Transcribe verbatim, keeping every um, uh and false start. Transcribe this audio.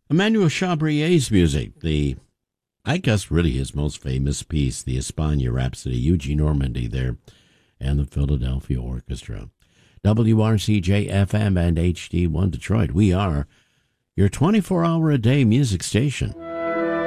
Emmanuel Chabrier's music, the, I guess really his most famous piece, the Espagne Rhapsody, Eugene Normandy there, and the Philadelphia Orchestra. W R C J F M and H D one Detroit. We are your twenty-four hour a day music station.